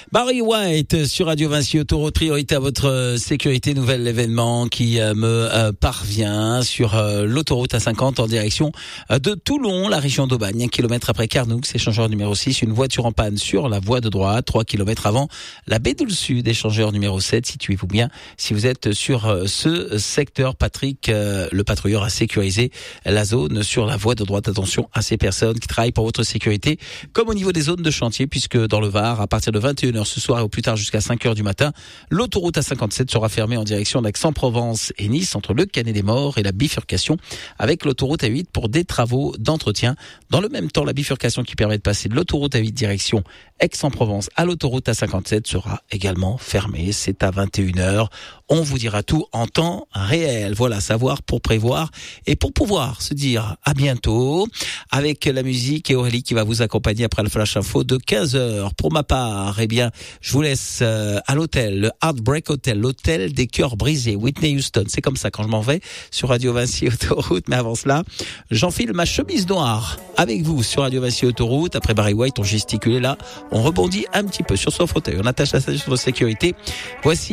Barry White sur Radio Vinci Autoroute, priorité à votre sécurité, nouvel événement qui me parvient sur l'autoroute A50 en direction de Toulon, la région d'Aubagne, 1 kilomètre après Carnoux, échangeur numéro 6, une voiture en panne sur la voie de droite, 3 kilomètres avant la baie du Sud, échangeur numéro 7, situez-vous bien si vous êtes sur ce secteur. Patrick, le patrouilleur, a sécurisé la zone sur la voie de droite. Attention à ces personnes qui travaillent pour votre sécurité, comme au niveau des zones de chantier, puisque dans le Var, à partir de 21h ce soir et au plus tard jusqu'à 5h du matin, l'autoroute A57 sera fermée en direction d'Aix-en-Provence et Nice, entre le Canet-des-Morts et la bifurcation avec l'autoroute A8 pour des travaux d'entretien. Dans le même temps, la bifurcation qui permet de passer de l'autoroute A8 direction Aix-en-Provence à l'autoroute A57 sera également fermée. C'est à 21h. On vous dira tout en temps réel. Voilà, savoir pour prévoir et pour pouvoir se dire à bientôt avec la musique et Aurélie qui va vous accompagner après le Flash Info de 15h. Pour ma part, eh bien, je vous laisse à l'hôtel, le Heartbreak Hotel, l'hôtel des cœurs brisés, Whitney Houston. C'est comme ça quand je m'en vais sur Radio Vinci Autoroute. Mais avant cela, j'enfile ma chemise noire avec vous sur Radio Vinci Autoroute. Après Barry White, on gesticule là, on rebondit un petit peu sur son fauteuil, on attache la ceinture de sécurité. Voici